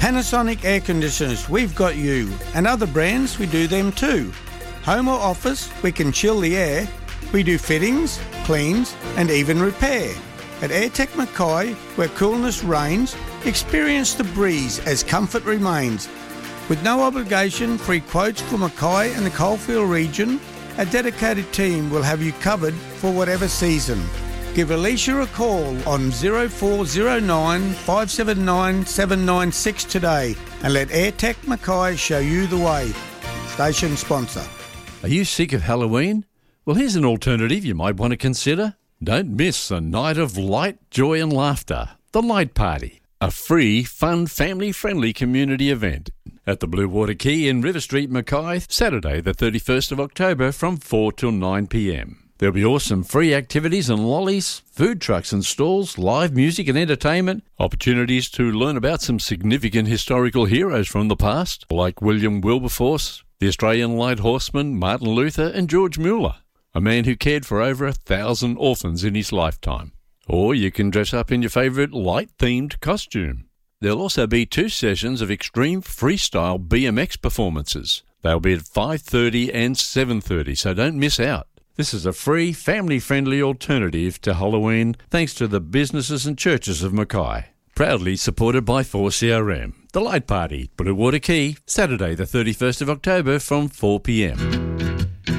Panasonic air conditioners, we've got you. And other brands, we do them too. Home or office, we can chill the air. We do fittings, cleans and even repair. At AirTech Mackay, where coolness reigns, experience the breeze as comfort remains. With no obligation, free quotes for Mackay and the Coalfield region, a dedicated team will have you covered for whatever season. Give Alicia a call on 0409 579 796 today and let AirTech Mackay show you the way. Station sponsor. Are you sick of Halloween? Well, here's an alternative you might want to consider. Don't miss a night of light, joy and laughter. The Light Party. A free, fun, family-friendly community event at the Blue Water Quay in River Street, Mackay, Saturday the 31st of October from 4 till 9 p.m. There'll be awesome free activities and lollies, food trucks and stalls, live music and entertainment, opportunities to learn about some significant historical heroes from the past, like William Wilberforce, the Australian Light Horseman, Martin Luther and George Mueller, a man who cared for over 1,000 orphans in his lifetime. Or you can dress up in your favourite light-themed costume. There'll also be 2 sessions of extreme freestyle BMX performances. They'll be at 5:30 and 7:30, so don't miss out. This is a free, family-friendly alternative to Halloween thanks to the businesses and churches of Mackay. Proudly supported by 4CRM. The Light Party, Blue Water Quay, Saturday the 31st of October from 4 p.m.